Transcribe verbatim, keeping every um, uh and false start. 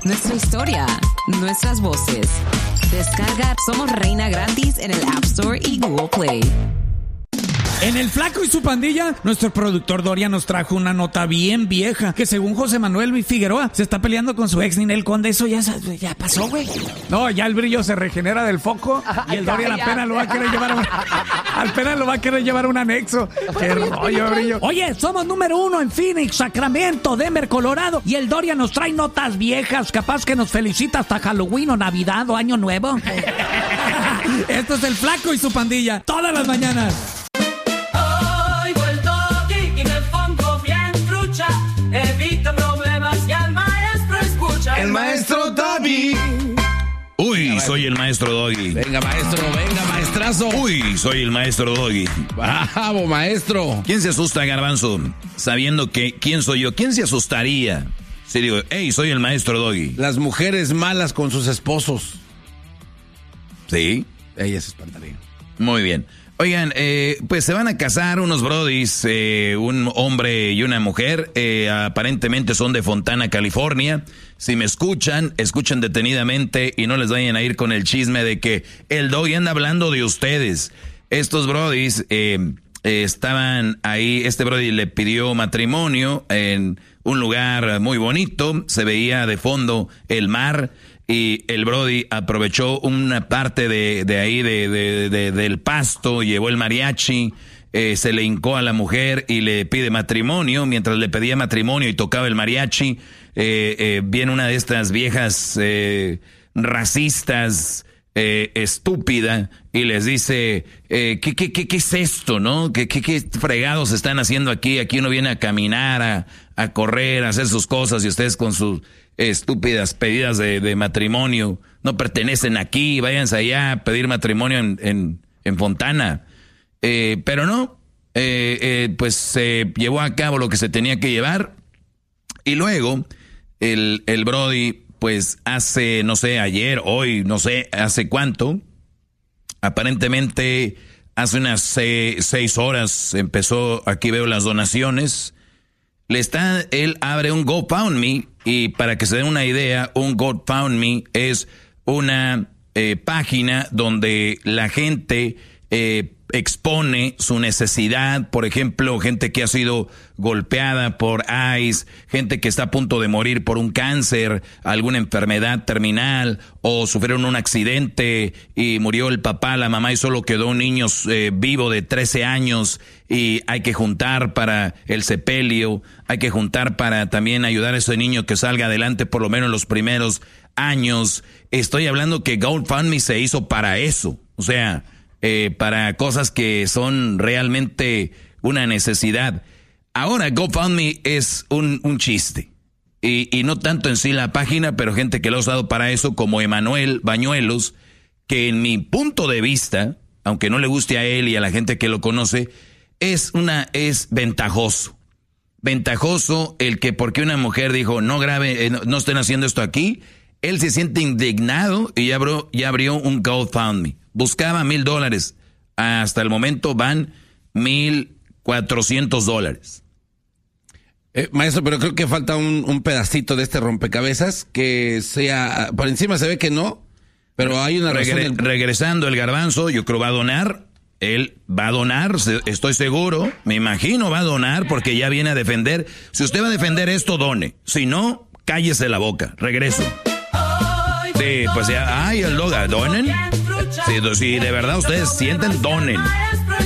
nuestra historia, nuestras voces. Descarga Somos Reina gratis en el App Store y Google Play. En El Flaco y su Pandilla, nuestro productor Doria nos trajo una nota bien vieja que según José Manuel Figueroa se está peleando con su ex Ninel Conde. Eso ya, ya pasó, güey. No, ya el brillo se regenera del foco y el Doria apenas lo va a querer llevar a un, apenas lo va a querer llevar a un anexo. Qué rollo, brillo. Oye, somos número uno en Phoenix, Sacramento, Denver, Colorado y el Doria nos trae notas viejas, capaz que nos felicita hasta Halloween o Navidad o Año Nuevo. Esto es El Flaco y su Pandilla, todas las mañanas. Evita problemas y al maestro escucha. El maestro Doggy. Uy, soy el maestro Doggy. Venga, maestro, venga, maestrazo. Uy, soy el maestro Doggy. Bravo, maestro. ¿Quién se asusta, Garbanzo? Sabiendo que, ¿quién soy yo? ¿Quién se asustaría si digo, hey, soy el maestro Doggy? Las mujeres malas con sus esposos. ¿Sí? Ellas se espantarían. Muy bien. Oigan, eh, pues se van a casar unos brodis, eh, un hombre y una mujer, eh, aparentemente son de Fontana, California. Si me escuchan, escuchen detenidamente y no les vayan a ir con el chisme de que el Doggy anda hablando de ustedes. Estos brodis eh, eh, estaban ahí, este brody le pidió matrimonio en un lugar muy bonito, se veía de fondo el mar. Y el brody aprovechó una parte de, de ahí, de, de, de, del pasto, llevó el mariachi, eh, se le hincó a la mujer y le pide matrimonio. Mientras le pedía matrimonio y tocaba el mariachi, eh, eh, viene una de estas viejas eh, racistas, eh, estúpida, y les dice, eh, ¿qué, qué, qué, ¿qué es esto, no? ¿Qué, qué, qué fregados están haciendo aquí? Aquí uno viene a caminar, a, a correr, a hacer sus cosas, y ustedes con sus estúpidas pedidas de, de matrimonio no pertenecen aquí, váyanse allá a pedir matrimonio en, en, en Fontana. Eh, pero no, eh, eh, pues se llevó a cabo lo que se tenía que llevar, y luego el, el brody, pues hace, no sé, ayer, hoy, no sé, hace cuánto, aparentemente hace unas seis, seis horas empezó, aquí veo las donaciones, le está, él abre un GoFundMe, y para que se den una idea, un GoFundMe es una eh, página donde la gente eh, expone su necesidad, por ejemplo, gente que ha sido golpeada por ICE, gente que está a punto de morir por un cáncer, alguna enfermedad terminal, o sufrieron un accidente y murió el papá, la mamá y solo quedó un niño eh, vivo de trece años y hay que juntar para el sepelio, hay que juntar para también ayudar a ese niño que salga adelante por lo menos los primeros años. Estoy hablando que GoFundMe se hizo para eso, o sea, Eh, para cosas que son realmente una necesidad. Ahora GoFundMe es un, un chiste. Y, y no tanto en sí la página, pero gente que lo ha usado para eso, como Emanuel Bañuelos, que en mi punto de vista, aunque no le guste a él y a la gente que lo conoce, es una, es ventajoso. Ventajoso el que porque una mujer dijo, no grabe, eh, no, no estén haciendo esto aquí, él se siente indignado y ya abrió, ya abrió un GoFundMe. Buscaba mil dólares. Hasta el momento van mil cuatrocientos dólares. Eh, maestro, pero creo que falta un, un pedacito de este rompecabezas que sea... Por encima se ve que no, pero hay una Regre- razón. Del... Regresando el Garbanzo, yo creo va a donar. Él va a donar, estoy seguro. Me imagino va a donar porque ya viene a defender. Si usted va a defender esto, done. Si no, cállese la boca. Regreso. Sí, pues ya, ay, el loga, donen. Si, si de verdad ustedes sienten, donen.